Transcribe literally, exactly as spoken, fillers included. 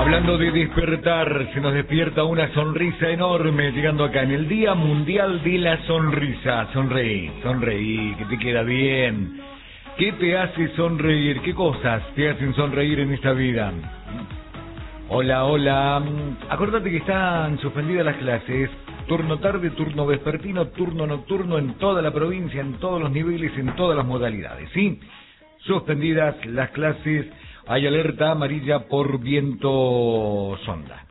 Hablando de despertar, se nos despierta una sonrisa enorme llegando acá en el Día Mundial de la Sonrisa. Sonreí, sonreí, que te queda bien. ¿Qué te hace sonreír? ¿Qué cosas te hacen sonreír en esta vida? Hola, hola. Acordate que están suspendidas las clases. Turno tarde, turno vespertino, turno nocturno en toda la provincia, en todos los niveles, en todas las modalidades, ¿sí? Suspendidas las clases. Hay alerta amarilla por viento sonda.